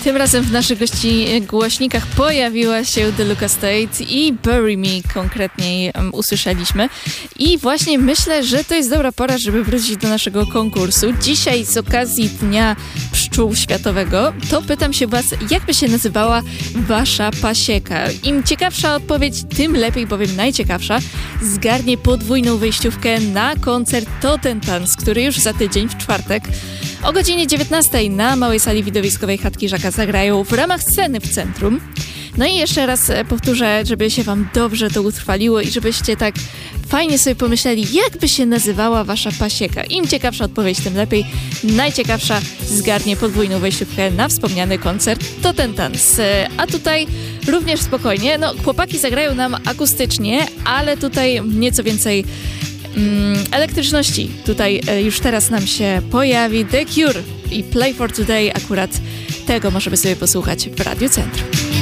Tym razem w naszych głośnikach pojawiła się DeLuca State i Bury Me konkretniej usłyszeliśmy. I właśnie myślę, że to jest dobra pora, żeby wrócić do naszego konkursu. Dzisiaj z okazji Dnia Pszczół Światowego to pytam się was, jak by się nazywała wasza pasieka? Im ciekawsza odpowiedź, tym lepiej, bowiem najciekawsza zgarnie podwójną wejściówkę na koncert To Ten Tans, który już za tydzień w czwartek o godzinie 19 na małej sali widowiskowej Chatki Żaka zagrają w ramach sceny w centrum. No i jeszcze raz powtórzę, żeby się wam dobrze to utrwaliło i żebyście tak fajnie sobie pomyśleli, jak by się nazywała wasza pasieka. Im ciekawsza odpowiedź, tym lepiej. Najciekawsza zgarnie podwójną wejściówkę na wspomniany koncert To Ten Tans. A tutaj również spokojnie, no chłopaki zagrają nam akustycznie, ale tutaj nieco więcej elektryczności. Tutaj już teraz nam się pojawi The Cure i Play for Today. Akurat tego możemy sobie posłuchać w Radiu Centrum.